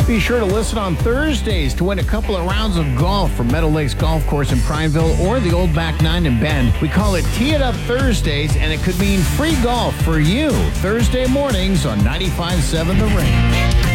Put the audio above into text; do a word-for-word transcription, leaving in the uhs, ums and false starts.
Be sure to listen on Thursdays to win a couple of rounds of golf from Meadow Lakes Golf Course in Prineville or the Old Back Nine in Bend. We call it Tee It Up Thursdays, and it could mean free golf for you Thursday mornings on ninety-five point seven The Range.